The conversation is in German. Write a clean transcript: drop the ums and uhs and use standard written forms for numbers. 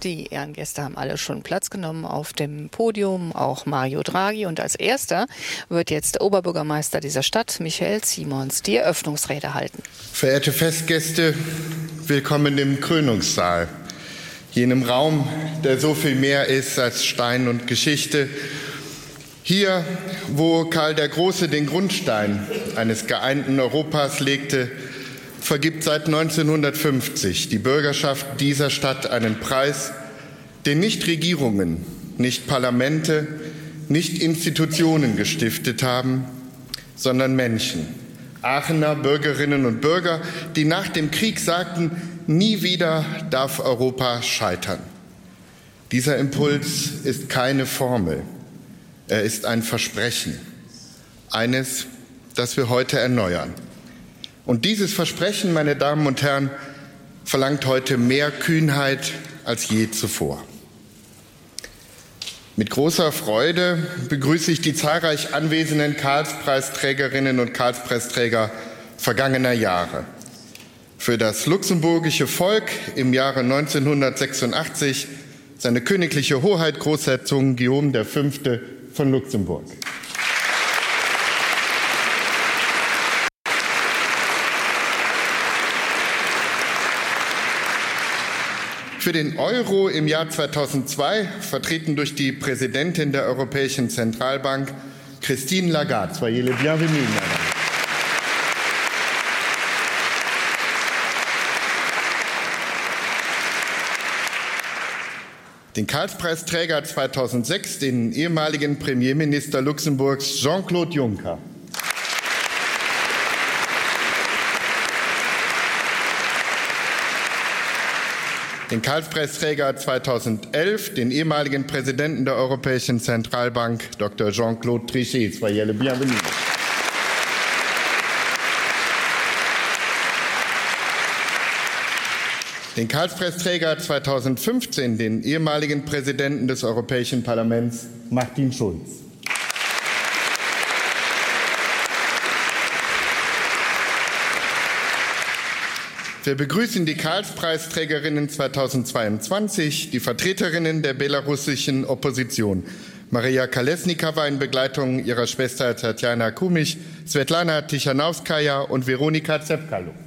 Die Ehrengäste haben alle schon Platz genommen auf dem Podium, auch Mario Draghi. Und als erster wird jetzt der Oberbürgermeister dieser Stadt, Michael Simons, die Eröffnungsrede halten. Verehrte Festgäste, willkommen im Krönungssaal, jenem Raum, der so viel mehr ist als Stein und Geschichte. Hier, wo Karl der Große den Grundstein eines geeinten Europas legte, vergibt seit 1950 die Bürgerschaft dieser Stadt einen Preis, den nicht Regierungen, nicht Parlamente, nicht Institutionen gestiftet haben, sondern Menschen, Aachener Bürgerinnen und Bürger, die nach dem Krieg sagten, nie wieder darf Europa scheitern. Dieser Impuls ist keine Formel, er ist ein Versprechen, eines, das wir heute erneuern. Und dieses Versprechen, meine Damen und Herren, verlangt heute mehr Kühnheit als je zuvor. Mit großer Freude begrüße ich die zahlreich anwesenden Karlspreisträgerinnen und Karlspreisträger vergangener Jahre. Für das luxemburgische Volk im Jahre 1986 seine königliche Hoheit Großherzog Guillaume V. von Luxemburg. Für den Euro im Jahr 2002, vertreten durch die Präsidentin der Europäischen Zentralbank, Christine Lagarde. Soyez les bienvenus, madame. Den Karlspreisträger 2006, den ehemaligen Premierminister Luxemburgs Jean-Claude Juncker. Den Karlspreisträger 2011, den ehemaligen Präsidenten der Europäischen Zentralbank, Dr. Jean-Claude Trichet. Soyez les bienvenus. Den Karlspreisträger 2015, den ehemaligen Präsidenten des Europäischen Parlaments, Martin Schulz. Wir begrüßen die Karlspreisträgerinnen 2022, die Vertreterinnen der belarussischen Opposition, Maria Kolesnikova in Begleitung ihrer Schwester Tatjana Kumich, Svetlana Tichanowskaja und Veronika Zepkalo.